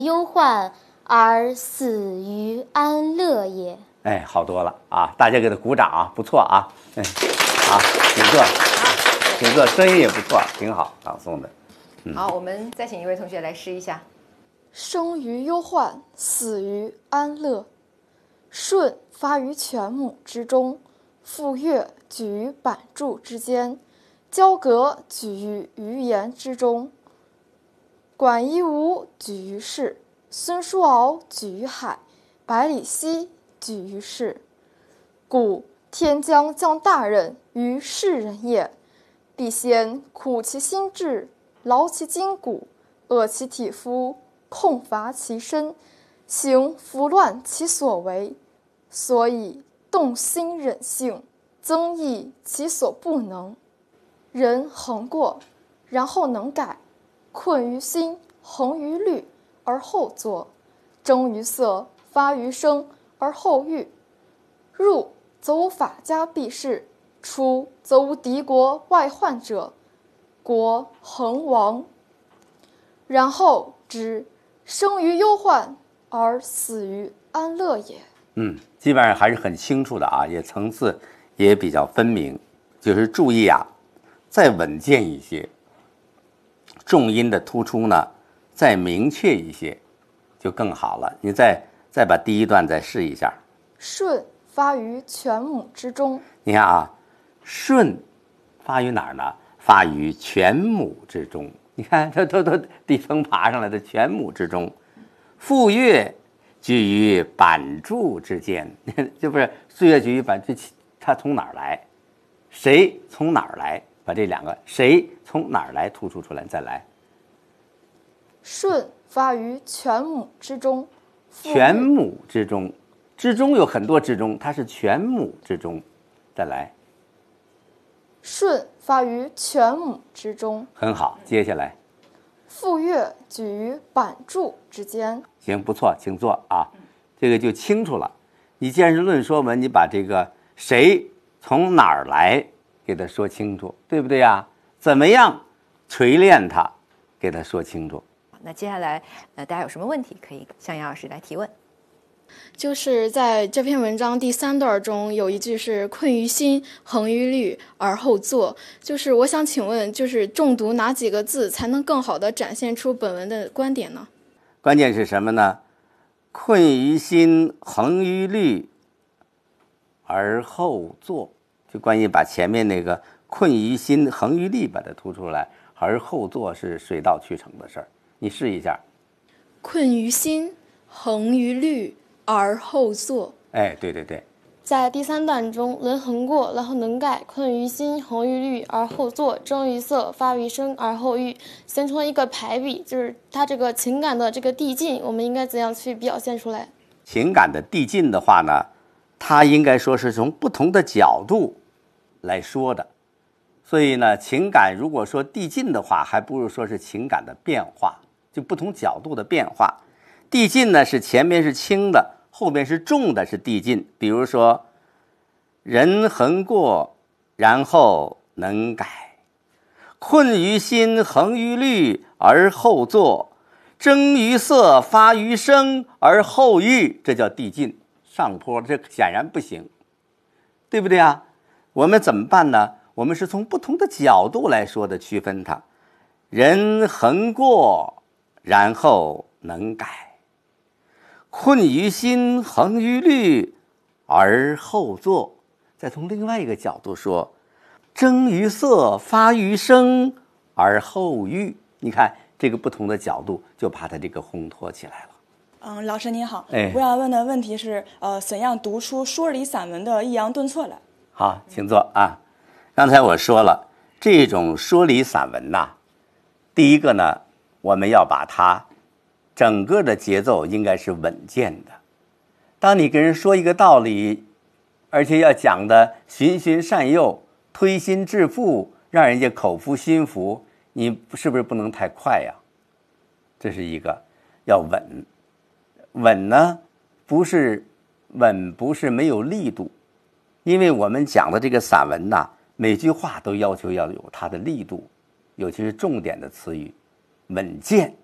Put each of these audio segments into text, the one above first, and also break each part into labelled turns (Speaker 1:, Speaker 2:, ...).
Speaker 1: 忧患而死于安乐也。
Speaker 2: 哎，好多了啊！大家给他鼓掌啊，不错啊。好，请坐，声音也不错，挺好，朗诵的。
Speaker 3: 好，我们再请一位同学来试一下。
Speaker 4: 生于忧患，死于安乐。舜发于犬母之中，傅说举于版筑之间，交葛举于鱼盐之中，管夷吾举于市，孙叔敖举于海，百里奚举于市。故天将降大任于世人也，必先苦其心志，劳其筋骨，饿其体肤，空乏其身，行拂乱其所为，所以动心忍性，增益其所不能。人恒过，然后能改，困于心，恒于虑，而后作，征于色，发于声，而后喻。入则无法家避世，出则无敌国外患者，国恒亡。然后知生于忧患而死于安乐也。
Speaker 2: 基本上还是很清楚的啊，也层次也比较分明。就是注意啊，再稳健一些，重音的突出呢再明确一些，就更好了。你再把第一段再试一下。
Speaker 4: 舜发于犬母之中。
Speaker 2: 你看啊，舜发于哪儿呢？发于犬母之中。你看，它都地层爬上来的犬母之中。傅说举于版筑之间，这不是岁月举于版，它从哪儿来？谁从哪儿来？把这两个谁从哪儿来突出出来，再来。
Speaker 4: 舜发于犬母之中。
Speaker 2: 犬母之中，之中有很多之中，它是犬母之中。再来。
Speaker 4: 舜发于犬母之中。
Speaker 2: 很好，接下来。
Speaker 4: 傅说举于版筑之间。
Speaker 2: 行，不错，请坐啊。这个就清楚了。你既然是论说文，你把这个谁从哪儿来给他说清楚，对不对呀？怎么样锤炼它，给他说清楚。
Speaker 3: 那接下来，大家有什么问题可以向杨老师来提问？
Speaker 5: 就是在这篇文章第3段中有一句是困于心，恒于虑，而后作。就是我想请问，就是重读哪几个字才能更好地展现出本文的观点呢？
Speaker 2: 关键是什么呢？困于心，恒于虑，而后作。就关于把前面那个困于心，恒于虑把它突出来，而后作是水到渠成的事儿。你试一下。
Speaker 5: 困于心，恒于虑，而后作。
Speaker 2: 哎，对对对。
Speaker 1: 在第3段中，人恒过，然后能改，困于心，恒于虑，而后作，征于色，发于声，而后喻，形成了一个排比，就是它这个情感的这个递进，我们应该怎样去表现出来？
Speaker 2: 情感的递进的话呢，它应该说是从不同的角度来说的。所以呢，情感如果说递进的话，还不如说是情感的变化，就不同角度的变化。递进呢是前面是轻的，后面是重的，是递进。比如说，人恒过，然后能改，困于心，恒于虑，而后作，征于色，发于声，而后喻，这叫递进。上坡，这显然不行，对不对啊？我们怎么办呢？我们是从不同的角度来说的，区分它。人恒过，然后能改，困于心，恒于虑，而后作。再从另外一个角度说，征于色，发于声，而后喻。你看这个不同的角度，就把它这个烘托起来了。
Speaker 6: 老师您好，我想问的问题是，怎样读出说理散文的抑扬顿挫来？
Speaker 2: 好，请坐啊。刚才我说了，这种说理散文呐，第一个呢，我们要把它整个的节奏应该是稳健的。当你跟人说一个道理，而且要讲的循循善诱，推心置腹，让人家口服心服，你是不是不能太快呀？这是一个，要稳。稳呢，不是没有力度，因为我们讲的这个散文呐，每句话都要求要有它的力度，尤其是重点的词语，稳健，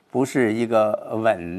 Speaker 2: 不是一个稳